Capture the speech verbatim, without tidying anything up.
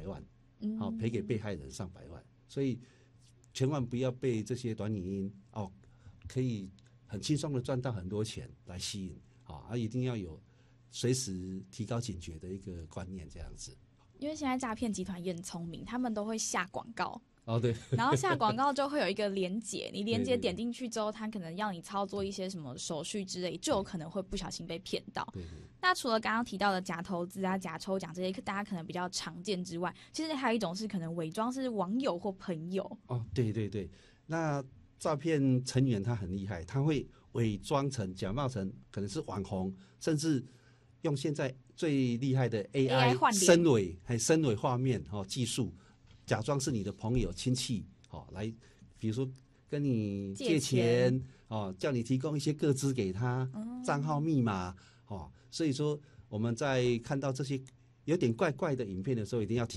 百万，好、嗯、赔给被害人上百万，所以千万不要被这些短影音哦，可以很轻松的赚到很多钱来吸引啊，而一定要有随时提高警觉的一个观念，这样子。 因为现在诈骗集团也很聪明，他们都会下广告。 哦，对， 然后下广告就会有一个连结，你连结点进去之后，他可能要你操作一些什么手续之类，就有可能会不小心被骗到。 对对。 那除了刚刚提到的假投资啊、假抽奖这些，大家可能比较常见之外，其实还有一种是可能伪装是网友或朋友。 哦，对对对，那诈骗成员他很厉害，他会伪装成、假冒成可能是网红，甚至用现在最厉害的 A I 深伪还深伪画面哦技术，假装是你的朋友亲戚哦，来比如说跟你借钱, 借钱哦，叫你提供一些个资给他，嗯、账号密码哦，所以说我们在看到这些有点怪怪的影片的时候，一定要提